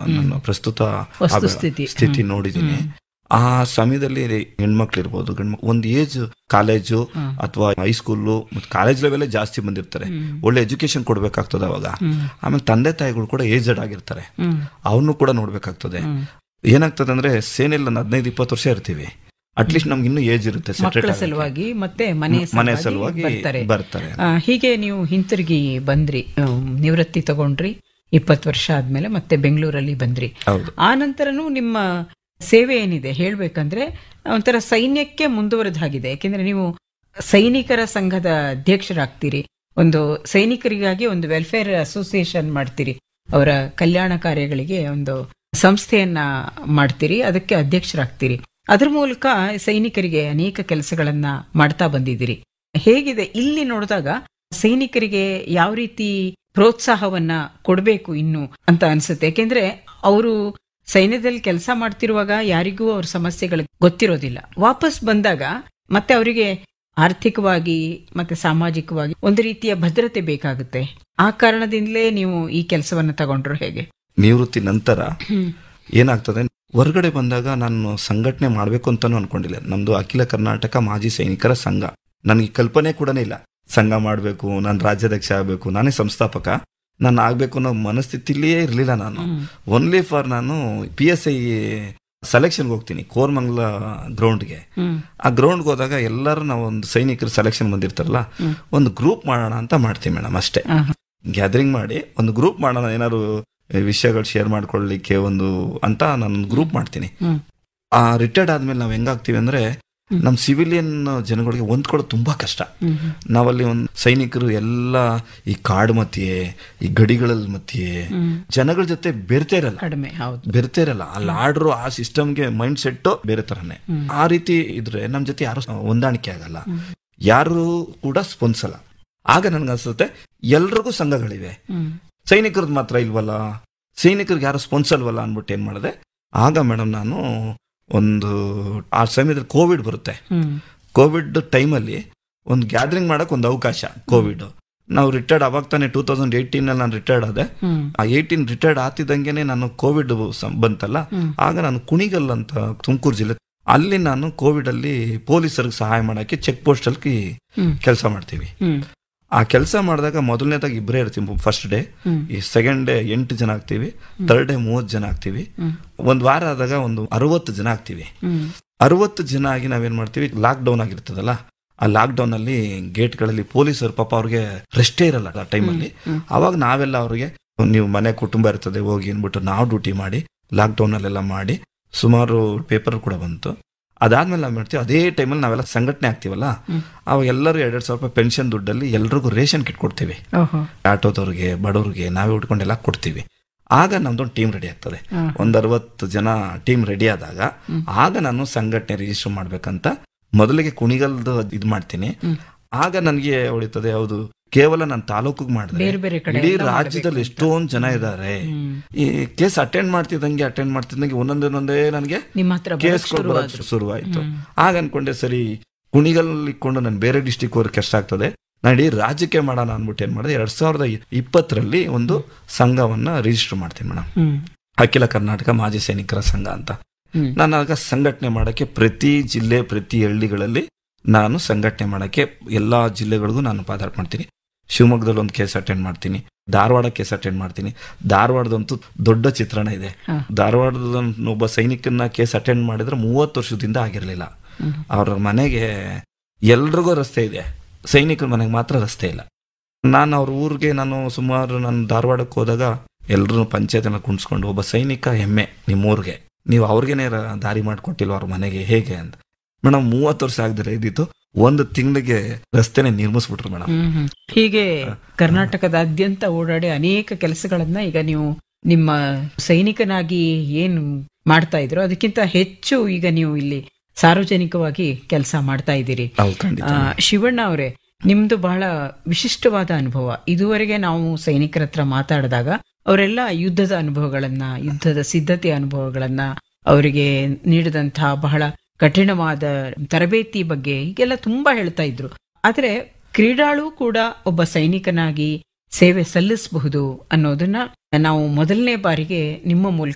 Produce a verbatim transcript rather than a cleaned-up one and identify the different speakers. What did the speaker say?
Speaker 1: ನಾನು ಪ್ರಸ್ತುತ
Speaker 2: ವಸ್ತುಸ್ಥಿತಿ.
Speaker 1: ಸ್ಥಿತಿ ನೋಡಿದ್ದೀನಿ. ಆ ಸಮಯದಲ್ಲಿ ಹೆಣ್ಮಕ್ಳು ಇರ್ಬೋದು, ಗಂಡ್ಮಕ್ಳು ಒಂದು ಏಜ್ ಕಾಲೇಜು ಅಥವಾ ಹೈಸ್ಕೂಲು ಮತ್ತು ಕಾಲೇಜ್ ಲೆವೆಲ್ ಜಾಸ್ತಿ ಬಂದಿರ್ತಾರೆ. ಒಳ್ಳೆ ಎಜುಕೇಶನ್ ಕೊಡ್ಬೇಕಾಗ್ತದೆ ಅವಾಗ. ಆಮೇಲೆ ತಂದೆ ತಾಯಿಗಳು ಕೂಡ ಏಜಡ್ ಆಗಿರ್ತಾರೆ, ಅವನು ಕೂಡ ನೋಡ್ಬೇಕಾಗ್ತದೆ. ಏನಾಗ್ತದೆ ಅಂದ್ರೆ ಸೇನೆಯಲ್ಲಿ ಒಂದು ಹದಿನೈದು ಇಪ್ಪತ್ತು ವರ್ಷ ಇರ್ತೀವಿ, ಅಟ್ಲೀಸ್ಟ್ ನಮ್ಗೆ ಇನ್ನೂ ಏಜ್ ಇರುತ್ತೆ,
Speaker 2: ಮಕ್ಕಳ ಸಲುವಾಗಿ ಮತ್ತೆ ಮನೆ
Speaker 1: ಮನೆ ಸಲುವಾಗಿ
Speaker 2: ಬರ್ತಾರೆ
Speaker 1: ಬರ್ತಾರೆ
Speaker 2: ಆ, ಹೀಗೆ ನೀವು ಹಿಂತಿರುಗಿ ಬಂದ್ರಿ, ಅಹ್, ನಿವೃತ್ತಿ ತಗೊಂಡ್ರಿ, ಇಪ್ಪತ್ತು ವರ್ಷ ಆದ್ಮೇಲೆ ಮತ್ತೆ ಬೆಂಗಳೂರಲ್ಲಿ ಬಂದ್ರಿ.
Speaker 1: ಹೌದು.
Speaker 2: ಆ ನಂತರನೂ ನಿಮ್ಮ ಸೇವೆ ಏನಿದೆ ಹೇಳ್ಬೇಕಂದ್ರೆ ಒಂಥರ ಸೈನ್ಯಕ್ಕೆ ಮುಂದುವರೆದಾಗಿದೆ. ಯಾಕೆಂದ್ರೆ ನೀವು ಸೈನಿಕರ ಸಂಘದ ಅಧ್ಯಕ್ಷರಾಗ್ತೀರಿ, ಒಂದು ಸೈನಿಕರಿಗಾಗಿ ಒಂದು ವೆಲ್ಫೇರ್ ಅಸೋಸಿಯೇಷನ್ ಮಾಡ್ತೀರಿ, ಅವರ ಕಲ್ಯಾಣ ಕಾರ್ಯಗಳಿಗೆ ಒಂದು ಸಂಸ್ಥೆಯನ್ನ ಮಾಡ್ತೀರಿ, ಅದಕ್ಕೆ ಅಧ್ಯಕ್ಷರಾಗ್ತೀರಿ. ಅದ್ರ ಮೂಲಕ ಸೈನಿಕರಿಗೆ ಅನೇಕ ಕೆಲಸಗಳನ್ನ ಮಾಡ್ತಾ ಬಂದಿದ್ದೀರಿ. ಹೇಗಿದೆ ಇಲ್ಲಿ ನೋಡಿದಾಗ ಸೈನಿಕರಿಗೆ ಯಾವ ರೀತಿ ಪ್ರೋತ್ಸಾಹವನ್ನ ಕೊಡಬೇಕು ಇನ್ನು ಅಂತ ಅನ್ಸುತ್ತೆ? ಯಾಕೆಂದ್ರೆ ಅವರು ಸೈನ್ಯದಲ್ಲಿ ಕೆಲಸ ಮಾಡ್ತಿರುವಾಗ ಯಾರಿಗೂ ಅವ್ರ ಸಮಸ್ಯೆಗಳು ಗೊತ್ತಿರೋದಿಲ್ಲ. ವಾಪಸ್ ಬಂದಾಗ ಮತ್ತೆ ಅವರಿಗೆ ಆರ್ಥಿಕವಾಗಿ ಮತ್ತೆ ಸಾಮಾಜಿಕವಾಗಿ ಒಂದು ರೀತಿಯ ಭದ್ರತೆ ಬೇಕಾಗುತ್ತೆ. ಆ ಕಾರಣದಿಂದಲೇ ನೀವು ಈ ಕೆಲಸವನ್ನ ತಗೊಂಡ್ರು ಹೇಗೆ?
Speaker 1: ನಿವೃತ್ತಿ ನಂತರ ಏನಾಗ್ತದೆ, ಹೊರಗಡೆ ಬಂದಾಗ ನಾನು ಸಂಘಟನೆ ಮಾಡ್ಬೇಕು ಅಂತಾನು ಅನ್ಕೊಂಡಿಲ್ಲ. ನಮ್ದು ಅಖಿಲ ಕರ್ನಾಟಕ ಮಾಜಿ ಸೈನಿಕರ ಸಂಘ, ನನಗೆ ಕಲ್ಪನೆ ಕೂಡ ಇಲ್ಲ ಸಂಘ ಮಾಡಬೇಕು, ನಾನು ರಾಜ್ಯಾಧ್ಯಕ್ಷ ಆಗಬೇಕು, ನಾನೇ ಸಂಸ್ಥಾಪಕ, ನಾನು ಆಗ್ಬೇಕು ಅನ್ನೋ ಮನಸ್ಥಿತಿಲಿಯೇ ಇರಲಿಲ್ಲ ನಾನು. ಓನ್ಲಿ ಫಾರ್ ನಾನು ಪಿ ಎಸ್ ಐ ಸೆಲೆಕ್ಷನ್ಗೆ ಹೋಗ್ತೀನಿ ಕೋರ್ಮಂಗ್ಲ ಗ್ರೌಂಡ್ಗೆ. ಆ ಗ್ರೌಂಡ್ಗೆ ಹೋದಾಗ ಎಲ್ಲರೂ ನಾವು ಒಂದು ಸೈನಿಕರು ಸೆಲೆಕ್ಷನ್ ಬಂದಿರ್ತಾರಲ್ಲ, ಒಂದು ಗ್ರೂಪ್ ಮಾಡೋಣ ಅಂತ ಮಾಡ್ತೀವಿ ಮೇಡಮ್, ಅಷ್ಟೇ. ಗ್ಯಾದರಿಂಗ್ ಮಾಡಿ ಒಂದು ಗ್ರೂಪ್ ಮಾಡೋಣ, ಏನಾದ್ರು ವಿಷಯಗಳು ಶೇರ್ ಮಾಡ್ಕೊಳ್ಳಿಕ್ಕೆ ಒಂದು ಅಂತ ನಾನು ಗ್ರೂಪ್ ಮಾಡ್ತೀನಿ. ಆ ರಿಟೈರ್ಡ್ ಆದ್ಮೇಲೆ ನಾವ್ ಹೆಂಗಾಗ್ತೀವಿ ಅಂದ್ರೆ, ನಮ್ ಸಿವಿಲಿಯನ್ ಜನಗಳಿಗೆ ಹೊಂದ್ಕೊಳ್ಳೋದು ತುಂಬಾ ಕಷ್ಟ. ನಾವಲ್ಲಿ ಒಂದು ಸೈನಿಕರು ಎಲ್ಲ ಈ ಕಾಡು ಮಧ್ಯೆ, ಈ ಗಡಿಗಳಲ್ಲಿ ಮಧ್ಯೆ ಜನಗಳ ಜೊತೆ ಬೆರ್ತಾ ಇರಲ್ಲ, ಬೆರ್ತಾ ಇರಲ್ಲ. ಅಲ್ಲಿ ಆಡ್ರು ಆ ಸಿಸ್ಟಮ್ಗೆ ಮೈಂಡ್ ಸೆಟ್ ಬೇರೆ ತರನೇ. ಆ ರೀತಿ ಇದ್ರೆ ನಮ್ ಜೊತೆ ಯಾರು ಹೊಂದಾಣಿಕೆ ಆಗಲ್ಲ, ಯಾರು ಕೂಡ ಸ್ಪಂದಿಸಲ್ಲ. ಆಗ ನನ್ಗೆ ಅನ್ಸುತ್ತೆ ಎಲ್ರಿಗೂ ಸಂಘಗಳಿವೆ, ಸೈನಿಕರದ್ದು ಮಾತ್ರ ಇಲ್ವಲ್ಲ, ಸೈನಿಕರಿಗೆ ಯಾರು ಸ್ಪಂದಿಸಲ್ವಲ್ಲ ಅನ್ಬಿಟ್ಟು ಏನ್ ಮಾಡಿದೆ. ಆಗ ಮೇಡಮ್ ನಾನು ಒಂದು ಆ ಸಮಯದಲ್ಲಿ ಕೋವಿಡ್ ಬರುತ್ತೆ. ಕೋವಿಡ್ ಟೈಮಲ್ಲಿ ಒಂದು ಗ್ಯಾದರಿಂಗ್ ಮಾಡಕ್ ಒಂದು ಅವಕಾಶ. ಕೋವಿಡ್ ನಾವು ರಿಟೈರ್ಡ್ ಅವಾಗ ತಾನೆ ಟೂ ತೌಸಂಡ್ ಏಯ್ಟೀನ್ ಅಲ್ಲಿ ನಾನು ರಿಟೈರ್ಡ್ ಆದೆ. ಆ ಏಯ್ಟೀನ್ ರಿಟೈರ್ಡ್ ಆಗ್ತಿದ್ದಂಗೆನೆ ನಾನು ಕೋವಿಡ್ ಬಂತಲ್ಲ, ಆಗ ನಾನು ಕುಣಿಗಲ್ ಅಂತ ತುಮಕೂರು ಜಿಲ್ಲೆ, ಅಲ್ಲಿ ನಾನು ಕೋವಿಡ್ ಅಲ್ಲಿ ಪೊಲೀಸರಿಗೆ ಸಹಾಯ ಮಾಡಕ್ಕೆ ಚೆಕ್ ಪೋಸ್ಟ್ ಅಲ್ಲಿ ಕೆಲಸ ಮಾಡ್ತೀವಿ. ಆ ಕೆಲಸ ಮಾಡಿದಾಗ ಮೊದಲನೇದಾಗಿ ಇಬ್ಬರೇ ಇರ್ತೀವಿ ಫಸ್ಟ್ ಡೇ, ಈ ಸೆಕೆಂಡ್ ಡೇ ಎಂಟು ಜನ ಆಗ್ತೀವಿ, ಥರ್ಡ್ ಡೇ ಮೂವತ್ತು ಜನ ಆಗ್ತೀವಿ. ಒಂದ್ ವಾರ ಆದಾಗ ಒಂದು ಅರವತ್ತು ಜನ ಆಗ್ತೀವಿ. ಅರವತ್ತು ಜನ ಆಗಿ ನಾವೇನ್ ಮಾಡ್ತೀವಿ, ಲಾಕ್ ಡೌನ್ ಆಗಿರ್ತದಲ್ಲ, ಆ ಲಾಕ್ ಡೌನ್ ಅಲ್ಲಿ ಗೇಟ್ ಗಳಲ್ಲಿ ಪೊಲೀಸರು ಪಾಪ ಅವ್ರಿಗೆ ರೆಸ್ಟೇ ಇರಲ್ಲ ಆ ಟೈಮಲ್ಲಿ. ಅವಾಗ ನಾವೆಲ್ಲ ಅವ್ರಿಗೆ ನೀವು ಮನೆ ಕುಟುಂಬ ಇರ್ತದೆ ಹೋಗಿ ಅನ್ಬಿಟ್ಟು ನಾವು ಡ್ಯೂಟಿ ಮಾಡಿ ಲಾಕ್ ಡೌನ್ ಅಲ್ಲೆಲ್ಲ ಮಾಡಿ ಸುಮಾರು ಪೇಪರ್ ಕೂಡ ಬಂತು. ಅದಾದ್ಮೇಲೆ ನಾವ್ ಮಾಡ್ತೀವಿ, ಅದೇ ಟೈಮಲ್ಲಿ ನಾವೆಲ್ಲ ಸಂಘಟನೆ ಆಗ್ತೀವಲ್ಲ, ಅವಾಗ ಎಲ್ಲರೂ ಎರಡೆರಡು ಸಾವಿರ ರೂಪಾಯಿ ಪೆನ್ಷನ್ ದುಡ್ಡಲ್ಲಿ ಎಲ್ರಿಗೂ ರೇಷನ್ ಕಿಟ್ ಕೊಡ್ತೀವಿ, ಆಟೋದವ್ರಿಗೆ ಬಡವ್ರಿಗೆ ನಾವೇ ಉಟ್ಕೊಂಡೆಲ್ಲ ಕೊಡ್ತೀವಿ. ಆಗ ನಮ್ದೊಂದು ಟೀಮ್ ರೆಡಿ ಆಗ್ತದೆ. ಒಂದ್ ಅರವತ್ತು ಜನ ಟೀಮ್ ರೆಡಿ ಆದಾಗ ಆಗ ನಾನು ಸಂಘಟನೆ ರಿಜಿಸ್ಟರ್ ಮಾಡ್ಬೇಕಂತ ಮೊದಲಿಗೆ ಕುಣಿಗಲ್ದು ಇದ್ ಮಾಡ್ತೀನಿ. ಆಗ ನನ್ಗೆ ಹೊಳಿತದೆ, ಹೌದು ಕೇವಲ ನನ್ನ ತಾಲೂಕಿಗೆ ಮಾಡಿದ್ರೆ ಇಡೀ ರಾಜ್ಯದಲ್ಲಿ ಎಷ್ಟೊಂದ್ ಜನ ಇದ್ದಾರೆ. ಈ ಕೇಸ್ ಅಟೆಂಡ್ ಮಾಡ್ತಿದ್ದಂಗೆ ಅಟೆಂಡ್ ಮಾಡ್ತಿದ್ದಂಗೆ ಒಂದೊಂದೊಂದೇ ನನಗೆ ಕೇಸ್ ಶುರುವಾಯ್ತು. ಆಗ ಅನ್ಕೊಂಡೆ, ಸರಿ ಕುಣಿಗಲ್ ಇಟ್ಕೊಂಡು ನಾನು ಬೇರೆ ಡಿಸ್ಟಿಕ್ ಹೋಗಕ್ಕೆ ಕಷ್ಟ ಆಗ್ತದೆ, ನಾನು ಇಡೀ ರಾಜ್ಯಕ್ಕೆ ಮಾಡೋಣ ಅನ್ಬಿಟ್ಟು ಏನ್ ಮಾಡಿದೆ, ಎರಡ್ ಸಾವಿರದ ಇಪ್ಪತ್ತರಲ್ಲಿ ಒಂದು ಸಂಘವನ್ನ ರಿಜಿಸ್ಟರ್ ಮಾಡ್ತೀನಿ ಮೇಡಮ್, ಅಖಿಲ ಕರ್ನಾಟಕ ಮಾಜಿ ಸೈನಿಕರ ಸಂಘ ಅಂತ. ನಾನು ಆಗ ಸಂಘಟನೆ ಮಾಡಕ್ಕೆ ಪ್ರತಿ ಜಿಲ್ಲೆ ಪ್ರತಿ ಹಳ್ಳಿಗಳಲ್ಲಿ ನಾನು ಸಂಘಟನೆ ಮಾಡಕ್ಕೆ ಎಲ್ಲಾ ಜಿಲ್ಲೆಗಳಿಗೂ ನಾನು ಪಾದಾಟ ಮಾಡ್ತೀನಿ. ಶಿವಮೊಗ್ಗದಲ್ಲಿ ಒಂದು ಕೇಸ್ ಅಟೆಂಡ್ ಮಾಡ್ತೀನಿ, ಧಾರವಾಡ ಕೇಸ್ ಅಟೆಂಡ್ ಮಾಡ್ತೀನಿ. ಧಾರವಾಡದಂತೂ ದೊಡ್ಡ ಚಿತ್ರಣ ಇದೆ. ಧಾರವಾಡದ ಒಬ್ಬ ಸೈನಿಕನ ಕೇಸ್ ಅಟೆಂಡ್ ಮಾಡಿದ್ರೆ ಮೂವತ್ತು ವರ್ಷದಿಂದ ಆಗಿರ್ಲಿಲ್ಲ. ಅವ್ರ ಮನೆಗೆ ಎಲ್ರಿಗೂ ರಸ್ತೆ ಇದೆ, ಸೈನಿಕರ ಮನೆಗೆ ಮಾತ್ರ ರಸ್ತೆ ಇಲ್ಲ. ನಾನು ಅವ್ರ ಊರಿಗೆ ನಾನು ಸುಮಾರು ನಾನು ಧಾರವಾಡಕ್ಕೆ ಹೋದಾಗ ಎಲ್ರು ಪಂಚಾಯತ್ನ ಕುಣಿಸ್ಕೊಂಡು, ಒಬ್ಬ ಸೈನಿಕ ಹೆಮ್ಮೆ ನಿಮ್ಮೂರ್ಗೆ, ನೀವು ಅವ್ರಿಗೇನೆ ದಾರಿ ಮಾಡ್ಕೊಟ್ಟಿಲ್ವ ಅವ್ರ ಮನೆಗೆ ಹೇಗೆ ಅಂತ. ಮೇಡಮ್ ಮೂವತ್ತು ವರ್ಷ ಆಗದ್ರೆ ಇದ್ದಿತ್ತು, ಒಂದು ತಿಂಗಳಿಗೆ ರಸ್ತೆನೆ ನಿರ್ಮಿಸ್ಬಿಟ್ರು ಮೇಡಮ್.
Speaker 2: ಹೀಗೆ ಕರ್ನಾಟಕದಾದ್ಯಂತ ಓಡಾಡಿ ಅನೇಕ ಕೆಲಸಗಳನ್ನ ಈಗ ನೀವು ನಿಮ್ಮ ಸೈನಿಕನಾಗಿ ಏನು ಮಾಡ್ತಾ ಇದ್ರು ಅದಕ್ಕಿಂತ ಹೆಚ್ಚು ಈಗ ನೀವು ಇಲ್ಲಿ ಸಾರ್ವಜನಿಕವಾಗಿ ಕೆಲಸ ಮಾಡ್ತಾ ಇದ್ದೀರಿ. ಶಿವಣ್ಣ ಅವರೇ, ನಿಮ್ದು ಬಹಳ ವಿಶಿಷ್ಟವಾದ ಅನುಭವ. ಇದುವರೆಗೆ ನಾವು ಸೈನಿಕರ ಹತ್ರ ಮಾತಾಡಿದಾಗ ಅವರೆಲ್ಲ ಯುದ್ಧದ ಅನುಭವಗಳನ್ನ, ಯುದ್ಧದ ಸಿದ್ಧತೆ ಅನುಭವಗಳನ್ನ, ಅವರಿಗೆ ನೀಡಿದಂತಹ ಬಹಳ ಕಠಿಣವಾದ ತರಬೇತಿ ಬಗ್ಗೆ ಹೀಗೆಲ್ಲ ತುಂಬಾ ಹೇಳ್ತಾ ಇದ್ರು. ಆದ್ರೆ ಕ್ರೀಡಾಳು ಕೂಡ ಒಬ್ಬ ಸೈನಿಕನಾಗಿ ಸೇವೆ ಸಲ್ಲಿಸಬಹುದು ಅನ್ನೋದನ್ನ ನಾವು ಮೊದಲನೇ ಬಾರಿಗೆ ನಿಮ್ಮ ಮೂಲಕ